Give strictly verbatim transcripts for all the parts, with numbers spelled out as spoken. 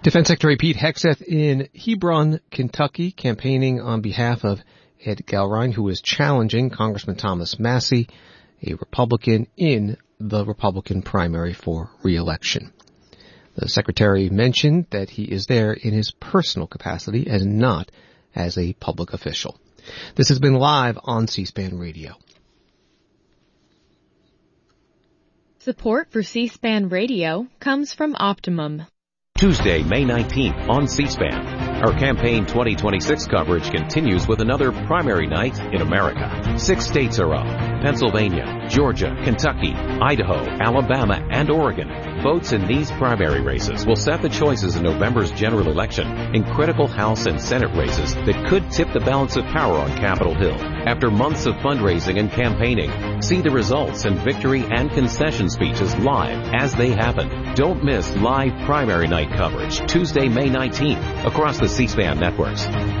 Defense Secretary Pete Hegseth in Hebron, Kentucky, campaigning on behalf of Ed Gellrein, who is challenging Congressman Thomas Massie, a Republican, in the Republican primary for re-election. The Secretary mentioned that he is there in his personal capacity and not as a public official. This has been live on C-SPAN Radio. Support for C-SPAN Radio comes from Optimum. Tuesday, May nineteenth on C-SPAN. Our campaign twenty twenty-six coverage continues with another primary night in America. Six states are up: Pennsylvania, Georgia, Kentucky, Idaho, Alabama, and Oregon. Votes in these primary races will set the choices in November's general election in critical House and Senate races that could tip the balance of power on Capitol Hill. After months of fundraising and campaigning, see the results and victory and concession speeches live as they happen. Don't miss live primary night coverage Tuesday, May nineteenth across the C-SPAN networks.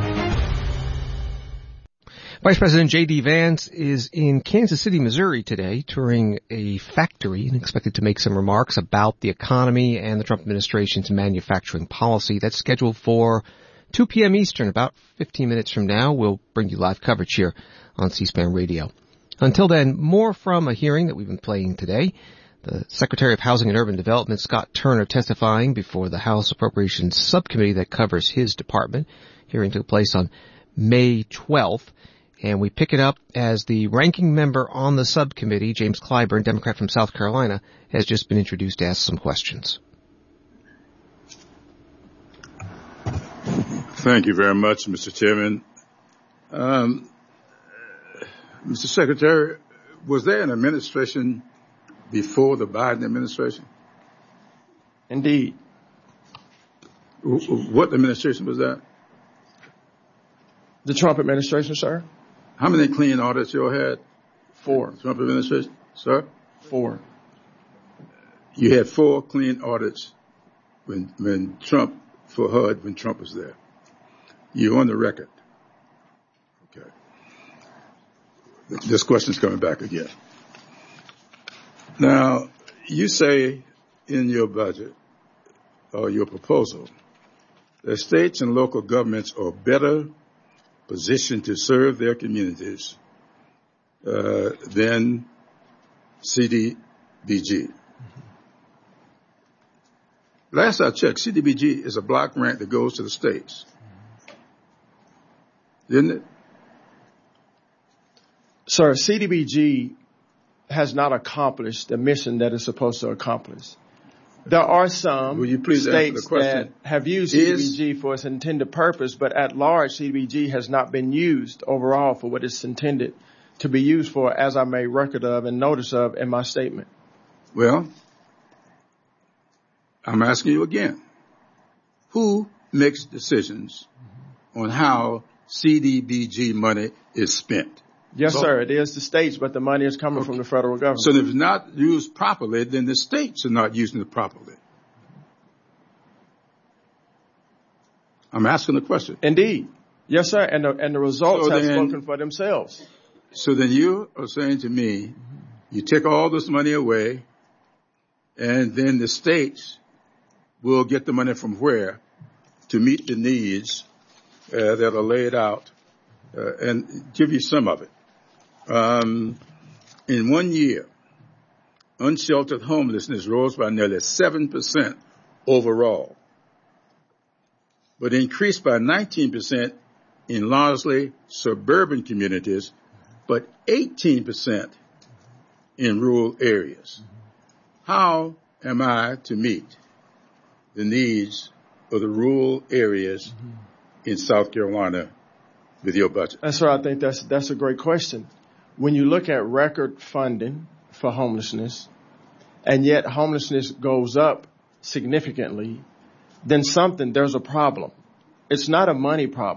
Vice President J D. Vance is in Kansas City, Missouri today, touring a factory and expected to make some remarks about the economy and the Trump administration's manufacturing policy. That's scheduled for two p.m. Eastern, about fifteen minutes from now. We'll bring you live coverage here on C-SPAN Radio. Until then, more from a hearing that we've been playing today. The Secretary of Housing and Urban Development, Scott Turner, testifying before the House Appropriations Subcommittee that covers his department. Hearing took place on May twelfth, and we pick it up as the ranking member on the subcommittee, James Clyburn, Democrat from South Carolina, has just been introduced to ask some questions. Thank you very much, Mister Chairman. Um, Mister Secretary, was there an administration before the Biden administration? Indeed. What administration was that? The Trump administration, sir. How many clean audits you all had? Four. Trump administration, sir? Four. You had four clean audits when when Trump, for H U D, when Trump was there. You're on the record. Okay. This question's coming back again. Now, you say in your budget or your proposal that states and local governments are better positioned to serve their communities uh, than C D B G. Last I checked, C D B G is a block grant that goes to the states. Isn't it? Sir, C D B G has not accomplished the mission that it's supposed to accomplish. There are some Will you please states that have used C D B G Is, for its intended purpose, but at large, C D B G has not been used overall for what it's intended to be used for, as I made record of and notice of in my statement. Well, I'm asking you again. Who makes decisions on how C D B G money is spent? Yes, so, sir. It is the states, but the money is coming okay. from the federal government. So if it's not used properly, then the states are not using it properly. I'm asking the question. Indeed. Yes, sir. And the, and the results so have then, spoken for themselves. So then you are saying to me, you take all this money away, and then the states will get the money from where to meet the needs uh, that are laid out uh, and give you some of it. Um, in one year, unsheltered homelessness rose by nearly seven percent overall, but increased by nineteen percent in largely suburban communities, but eighteen percent in rural areas. How am I to meet the needs of the rural areas in South Carolina with your budget? That's right. I think that's that's a great question. When you look at record funding for homelessness, and yet homelessness goes up significantly, then something, there's a problem. It's not a money problem.